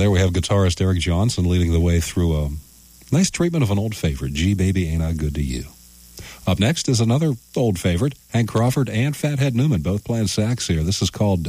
there we have guitarist Eric Johnson leading the way through a nice treatment of an old favorite, Gee Baby Ain't I Good to You. Up next is another old favorite, Hank Crawford and Fathead Newman, both playing sax here. This is called